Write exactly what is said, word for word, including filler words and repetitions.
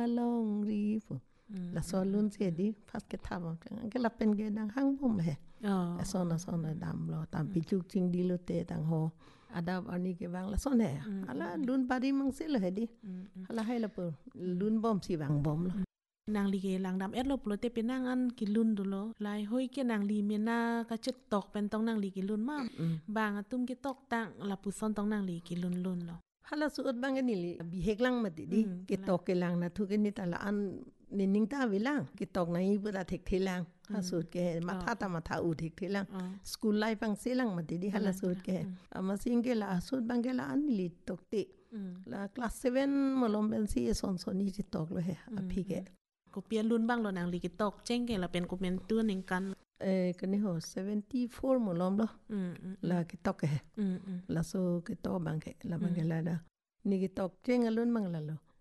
ลงรีฟละซอนลุนเสียดิพัสเกทามจังก็ละเป็นเกดังหังบ่มเฮอ๋อซอนซอนดำรอตามปิจุกจิงดิโลเตตังโฮอาดาบอันนี้เกบังละซอนเฮอะละลุนปาดิมังสิละเฮดิอะละให้ละเปลุนบ่มสิบังบ่มละนางลีเกลังดำเอ็ดลบโลเตเป็นนางอันกิลุนดูโลลายห้อยเกนางลีเมียนากระจุดตกเป็นต้องนางลีกิลุนมากบางตุ้มกิตกตังละปุซอนต้องนางลีกิลุนลุนเนาะฮัลโหลสุดบางอันนี้บิเฮกลังมาดิดิกิตกเกลังนะทุกอันนี้แต่ละอันนินิงตาวิลังกิตกในบุตรเทคเทลังฮัลสุดเกมาท่าตามาท่าอุทิกเทลังสกูลไลฟ์ฟังเซลังมาดิดิฮัลโหลสุดเกมาสิงเกละสุดบางเกละอันนี้ลิตกติละคลาสเซเว่นมาลงเป็นซีสอนสอนนี่จิตกเลยอภิเกกูเปลี่ยนรุ่นบ้างแล้วนางลีกิตกเจ้งเกละเป็นกูเป็นตัวหนึ่งกันเออกันนี่โหเซเวนตี้โฟร์มาลงแล้วละกิตกเกละโซกิตกบางเกละบางเกละนะนี่กิตกเจ้งอลุ่นบางละโล